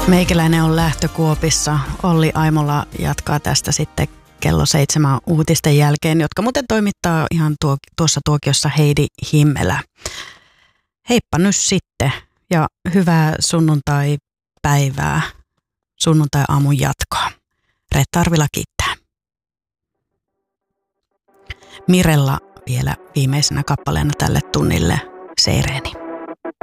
Meikäläinen on lähtökuopissa. Olli Aimola jatkaa tästä sitten kello 7 uutisten jälkeen, jotka muuten toimittaa ihan tuossa tuokiossa Heidi Himmelä. Heippa nyt sitten ja hyvää sunnuntai-päivää, sunnuntai-aamun jatkoa. Reetta Arvila kiittää. Mirella vielä viimeisenä kappaleena tälle tunnille Seireni.